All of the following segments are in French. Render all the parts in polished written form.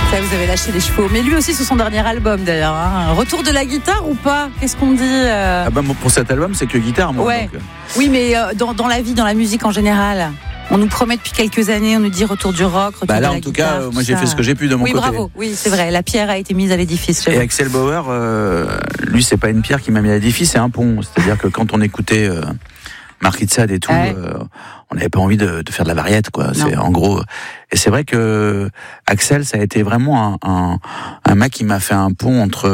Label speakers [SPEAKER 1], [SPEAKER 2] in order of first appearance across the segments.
[SPEAKER 1] Ça, vous avez lâché les chevaux. Mais lui aussi, sur son dernier album, d'ailleurs. Hein. Retour de la guitare ou pas ? Qu'est-ce qu'on dit
[SPEAKER 2] Pour cet album, c'est que guitare, moi.
[SPEAKER 1] Ouais.
[SPEAKER 2] Donc...
[SPEAKER 1] Oui, mais dans la vie, dans la musique en général, on nous promet depuis quelques années, on nous dit retour du rock, retour de la guitare.
[SPEAKER 2] Là, en tout cas, moi, j'ai fait ce que j'ai pu de mon côté.
[SPEAKER 1] Oui, bravo. Oui, c'est vrai. La pierre a été mise à l'édifice.
[SPEAKER 2] Et Axel Bauer, lui, c'est pas une pierre qui m'a mis à l'édifice, c'est un pont. C'est-à-dire que quand on écoutait Marquis de Sade et tout, on n'avait pas envie de faire de la variette, quoi. C'est en gros. Et c'est vrai que Axel, ça a été vraiment un mec qui m'a fait un pont entre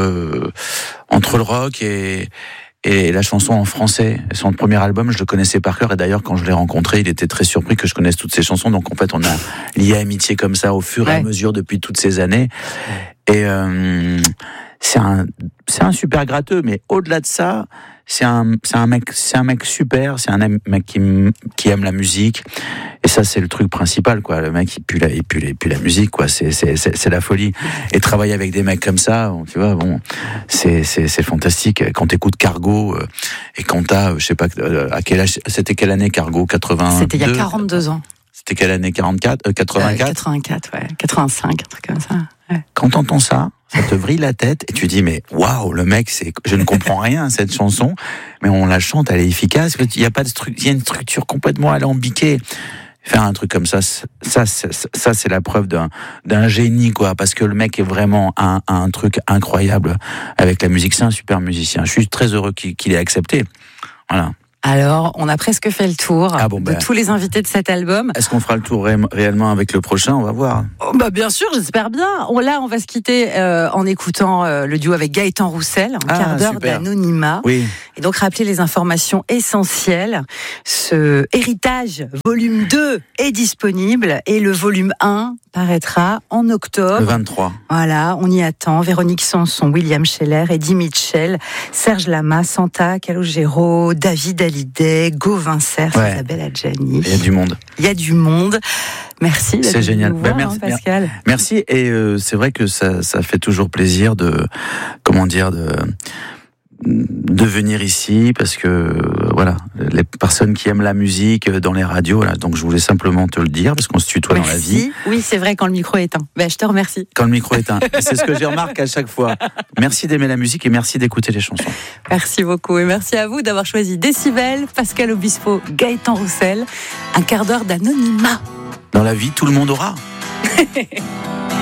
[SPEAKER 2] le rock et la chanson en français. Et son premier album, je le connaissais par cœur. Et d'ailleurs, quand je l'ai rencontré, il était très surpris que je connaisse toutes ses chansons. Donc en fait, on a lié amitié comme ça au fur et à mesure depuis toutes ces années. Et c'est un super gratteux. Mais au-delà de ça, c'est un mec super. C'est un mec qui aime la musique. Et ça, c'est le truc principal, quoi. Le mec, il pue la musique, quoi. C'est la folie. Et travailler avec des mecs comme ça, tu vois, c'est fantastique. Quand t'écoutes Cargo, et quand t'as, je sais pas, à quel âge, c'était quelle année Cargo? 82?
[SPEAKER 1] C'était il y a 42 ans.
[SPEAKER 2] C'était quelle année? 84?
[SPEAKER 1] 84, ouais. 85, un truc comme ça. Ouais.
[SPEAKER 2] Quand t'entends ça te vrille la tête et tu dis, mais waouh, le mec, je ne comprends rien à cette chanson, mais on la chante, elle est efficace. Il y a pas de il y a une structure complètement alambiquée. Faire un truc comme ça, c'est la preuve d'un génie, quoi, parce que le mec est vraiment un truc incroyable avec la musique. C'est un super musicien. Je suis très heureux qu'il ait accepté. Voilà.
[SPEAKER 1] Alors, on a presque fait le tour de tous les invités de cet album.
[SPEAKER 2] Est-ce qu'on fera le tour réellement avec le prochain? On va voir.
[SPEAKER 1] Bien sûr, j'espère bien. Là, on va se quitter en écoutant le duo avec Gaëtan Roussel, un quart d'heure d'anonymat.
[SPEAKER 2] Oui.
[SPEAKER 1] Et donc, rappeler les informations essentielles. Ce Héritage, volume 2 est disponible et le volume 1 paraîtra en octobre.
[SPEAKER 2] Le 23.
[SPEAKER 1] Voilà, on y attend. Véronique Sanson, William Scheller, Eddie Mitchell, Serge Lama, Santa Calogero, David Hallyday, Gauvin Cerf, Isabelle Adjani.
[SPEAKER 2] Il y a du monde.
[SPEAKER 1] Il y a du monde. Merci.
[SPEAKER 2] C'est génial.
[SPEAKER 1] Voir, merci, Pascal.
[SPEAKER 2] Merci. Et c'est vrai que ça fait toujours plaisir de venir ici, parce que voilà, les personnes qui aiment la musique dans les radios, voilà, donc je voulais simplement te le dire, parce qu'on se tutoie dans la vie.
[SPEAKER 1] Oui, c'est vrai, quand le micro est éteint. Je te remercie.
[SPEAKER 2] Quand le micro est éteint. C'est ce que j'ai remarqué à chaque fois. Merci d'aimer la musique et merci d'écouter les chansons.
[SPEAKER 1] Merci beaucoup et merci à vous d'avoir choisi Décibel, Pascal Obispo, Gaëtan Roussel, un quart d'heure d'anonymat.
[SPEAKER 2] Dans la vie, tout le monde aura.